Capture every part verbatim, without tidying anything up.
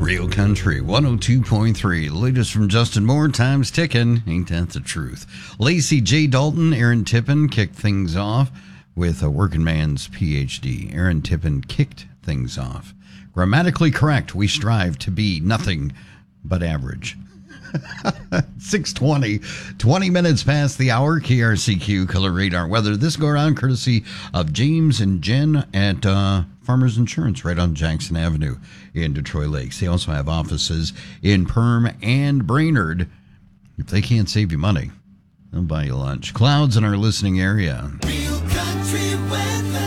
Real Country one oh two point three. The latest from Justin Moore. Time's ticking. Ain't that the truth? Lacey J. Dalton, Aaron Tippin kicked things off with a working man's P H D. Aaron Tippin kicked things off. Grammatically correct. We strive to be nothing but average. six twenty, twenty minutes past the hour. K R C Q Color Radar Weather. This go around courtesy of James and Jen at uh, Farmers Insurance right on Jackson Avenue in Detroit Lakes. They also have offices in Perham and Brainerd. If they can't save you money, they'll buy you lunch. Clouds in our listening area. Real country weather.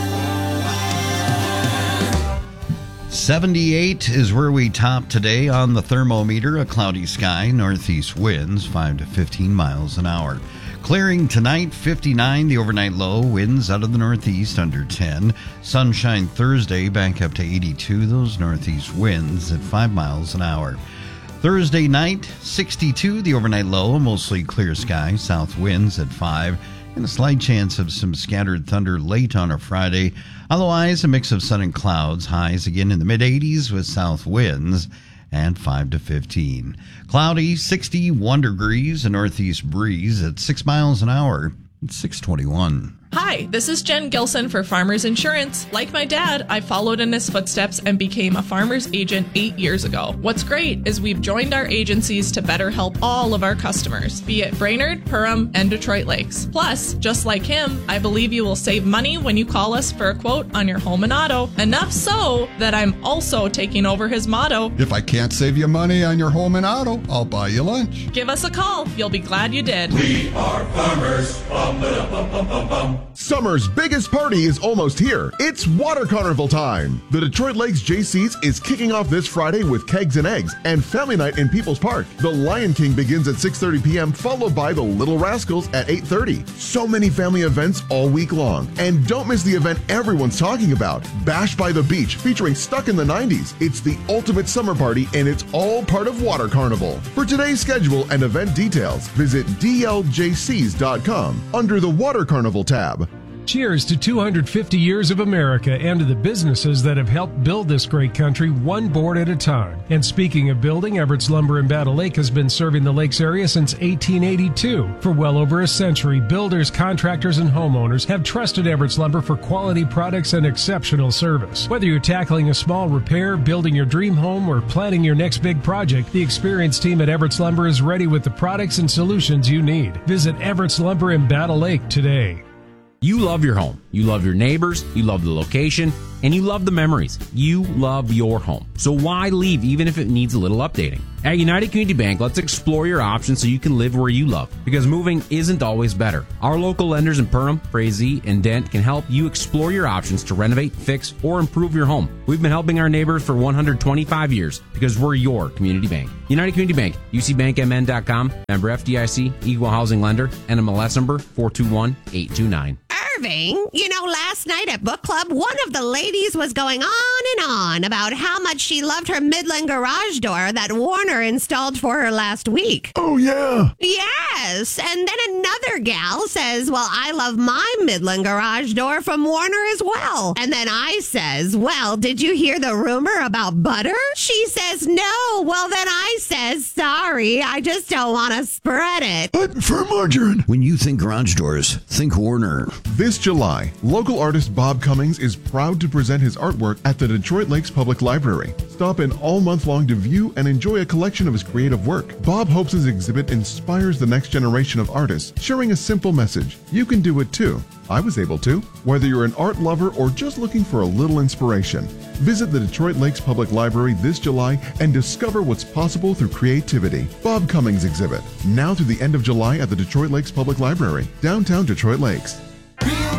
seventy-eight is where we top today on the thermometer. A cloudy sky, northeast winds five to fifteen miles an hour. Clearing tonight, fifty-nine, the overnight low. Winds out of the northeast under ten. Sunshine Thursday, back up to eighty-two. Those northeast winds at five miles an hour. Thursday night, sixty-two, the overnight low. Mostly clear sky, south winds at five. And a slight chance of some scattered thunder late on a Friday. Otherwise, a mix of sun and clouds. Highs again in the mid-eighties with south winds and five to fifteen. Cloudy, sixty-one degrees, a northeast breeze at six miles an hour. It's six twenty-one. Hi, this is Jen Gilson for Farmers Insurance. Like my dad, I followed in his footsteps and became a farmer's agent eight years ago. What's great is we've joined our agencies to better help all of our customers, be it Brainerd, Perham, and Detroit Lakes. Plus, just like him, I believe you will save money when you call us for a quote on your home and auto. Enough so that I'm also taking over his motto. If I can't save you money on your home and auto, I'll buy you lunch. Give us a call. You'll be glad you did. We are farmers. Bum, ba, bum, bum, bum, bum. Summer's biggest party is almost here. It's Water Carnival time. The Detroit Lakes J C's is kicking off this Friday with Kegs and Eggs and Family Night in People's Park. The Lion King begins at six thirty p.m., followed by the Little Rascals at eight thirty. So many family events all week long. And don't miss the event everyone's talking about, Bash by the Beach, featuring Stuck in the nineties. It's the ultimate summer party, and it's all part of Water Carnival. For today's schedule and event details, visit D L J Cs dot com under the Water Carnival tab. Cheers to two hundred fifty years of America and to the businesses that have helped build this great country one board at a time. And speaking of building, Everett's Lumber in Battle Lake has been serving the Lakes area since eighteen eighty-two. For well over a century, builders, contractors, and homeowners have trusted Everett's Lumber for quality products and exceptional service. Whether you're tackling a small repair, building your dream home, or planning your next big project, the experienced team at Everett's Lumber is ready with the products and solutions you need. Visit Everett's Lumber in Battle Lake today. You love your home. You love your neighbors. You love the location. And you love the memories. You love your home. So why leave even if it needs a little updating? At United Community Bank, let's explore your options so you can live where you love. Because moving isn't always better. Our local lenders in Perham, Frazee, and Dent can help you explore your options to renovate, fix, or improve your home. We've been helping our neighbors for one hundred twenty-five years because we're your community bank. United Community Bank, U C bank M N dot com, member F D I C, equal housing lender, N M L S number four two one eight two nine. Irving, you know, last night at book club, one of the ladies was going on and on about how much she loved her Midland garage door that Warner installed for her last week. Oh, yeah. Yes. And then another gal says, well, I love my Midland garage door from Warner as well. And then I says, well, did you hear the rumor about butter? She says, no. Well, then I says, sorry, I just don't want to spread it. I prefer margarine. When you think garage doors, think Warner. This July, local artist Bob Cummings is proud to present his artwork at the Detroit Lakes Public Library. Stop in all month long to view and enjoy a collection of his creative work. Bob hopes his exhibit inspires the next generation of artists, sharing a simple message. You can do it too. I was able to. Whether you're an art lover or just looking for a little inspiration, visit the Detroit Lakes Public Library this July and discover what's possible through creativity. Bob Cummings exhibit, now through the end of July at the Detroit Lakes Public Library, downtown Detroit Lakes.